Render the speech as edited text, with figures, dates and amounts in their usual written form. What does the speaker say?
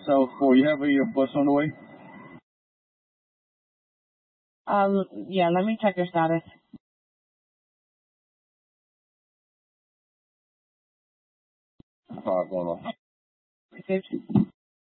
So, you have your bus on the way? Yeah, let me check your status. Going on. Received.